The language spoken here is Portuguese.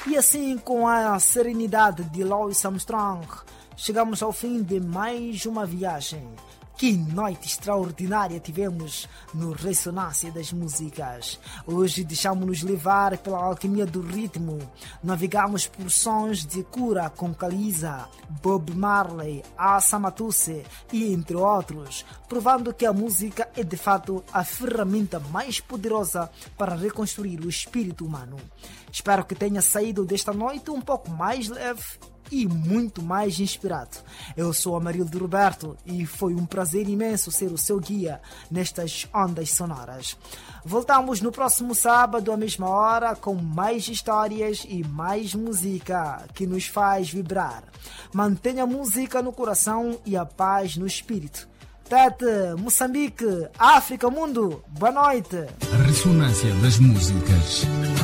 E assim, com a serenidade de Louis Armstrong, chegamos ao fim de mais uma viagem. Que noite extraordinária tivemos no Ressonância das Músicas. Hoje deixamos-nos levar pela alquimia do ritmo. Navegamos por sons de Cura com Caliza, Bob Marley, Asa Matuse e entre outros, provando que a música é de fato a ferramenta mais poderosa para reconstruir o espírito humano. Espero que tenha saído desta noite um pouco mais leve e muito mais inspirado. Eu sou Amarildo Roberto e foi um prazer imenso ser o seu guia nestas ondas sonoras. Voltamos no próximo sábado à mesma hora com mais histórias e mais música que nos faz vibrar. Mantenha a música no coração e a paz no espírito. Tete, Moçambique, África, mundo, boa noite. A Ressonância das Músicas.